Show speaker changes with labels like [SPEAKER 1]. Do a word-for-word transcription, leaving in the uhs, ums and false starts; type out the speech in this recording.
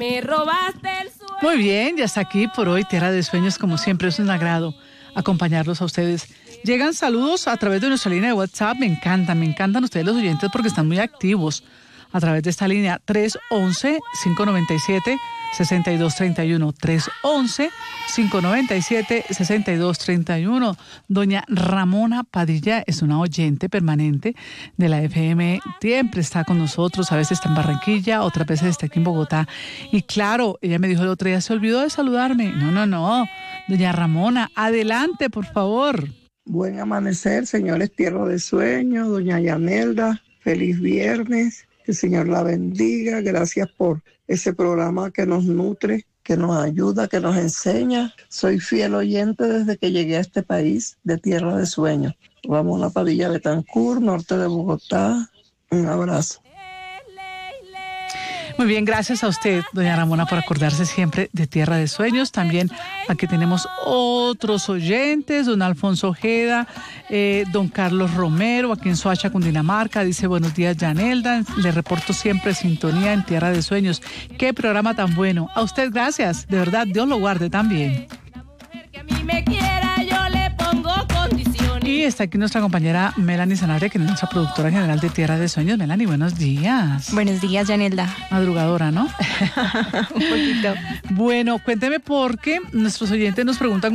[SPEAKER 1] Me robaste el sueño.
[SPEAKER 2] Muy bien, ya está aquí por hoy Tierra de Sueños, como siempre es un agrado acompañarlos a ustedes. Llegan saludos a través de nuestra línea de WhatsApp, me encantan, me encantan ustedes los oyentes porque están muy activos a través de esta línea tres once, cinco noventa y siete, sesenta y dos treinta y uno, tres once, cinco noventa y siete, sesenta y dos treinta y uno. Doña Ramona Padilla es una oyente permanente de la F M, siempre está con nosotros, a veces está en Barranquilla, otras veces está aquí en Bogotá. Y claro, ella me dijo el otro día, se olvidó de saludarme. No, no, no, doña Ramona, adelante, por favor.
[SPEAKER 3] Buen amanecer, señores Tierra de Sueños, doña Yanelda, feliz viernes. Que el Señor la bendiga, gracias por ese programa que nos nutre, que nos ayuda, que nos enseña. Soy fiel oyente desde que llegué a este país de Tierra de Sueños. Ramona Padilla Betancourt, norte de Bogotá. Un abrazo.
[SPEAKER 2] Muy bien, gracias a usted, doña Ramona, por acordarse siempre de Tierra de Sueños. También aquí tenemos otros oyentes, don Alfonso Ojeda, eh, don Carlos Romero, aquí en Soacha, Cundinamarca, dice, buenos días, Yanelda, le reporto siempre sintonía en Tierra de Sueños. Qué programa tan bueno. A usted, gracias, de verdad, Dios lo guarde también.
[SPEAKER 1] Que a mí me quiera, yo le pongo condiciones.
[SPEAKER 2] Y está aquí nuestra compañera Melanie Sanabria, que es nuestra productora general de Tierra de Sueños. Melanie, buenos días.
[SPEAKER 4] Buenos días, Yanelda.
[SPEAKER 2] Madrugadora, ¿no?
[SPEAKER 4] Un poquito.
[SPEAKER 2] Bueno, cuénteme por qué nuestros oyentes nos preguntan